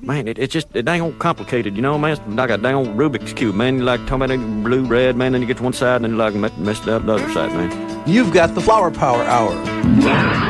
Man, it's just it dang old complicated, you know, man. It's like a dang old Rubik's Cube, man. You like talking about blue, red, man, then you get to one side and then you like messed up the other side, man. You've got the Flower Power Hour.